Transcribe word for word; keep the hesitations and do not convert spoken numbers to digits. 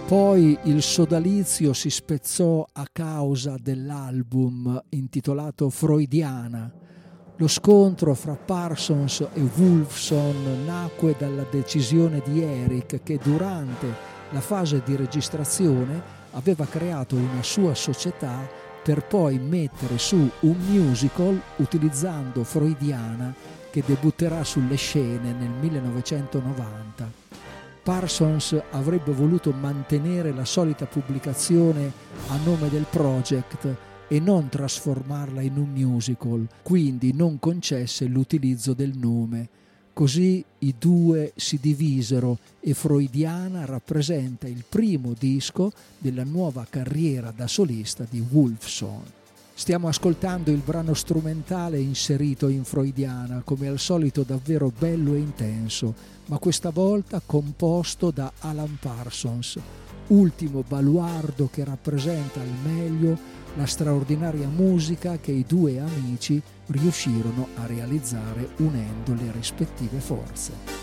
Poi il sodalizio si spezzò a causa dell'album intitolato Freudiana. Lo scontro fra Parsons e Wolfson nacque dalla decisione di Eric, che durante la fase di registrazione aveva creato una sua società per poi mettere su un musical utilizzando Freudiana, che debutterà sulle scene nel millenovecentonovanta. Parsons avrebbe voluto mantenere la solita pubblicazione a nome del project e non trasformarla in un musical, quindi non concesse l'utilizzo del nome. Così i due si divisero e Freudiana rappresenta il primo disco della nuova carriera da solista di Wolfson. Stiamo ascoltando il brano strumentale inserito in Freudiana, come al solito davvero bello e intenso, ma questa volta composto da Alan Parsons, ultimo baluardo che rappresenta al meglio la straordinaria musica che i due amici riuscirono a realizzare unendo le rispettive forze.